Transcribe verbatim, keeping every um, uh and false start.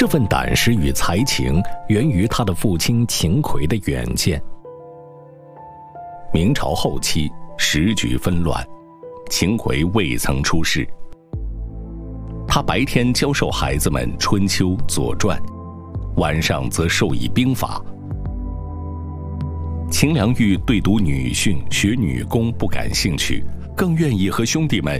这份胆识与才情源于他的父亲秦桧的远见。明朝后期，时局纷乱，秦桧未曾出仕。他白天教授孩子们《春秋》《左传》，晚上则授以兵法。秦良玉对读女训、学女工不感兴趣，更愿意和兄弟们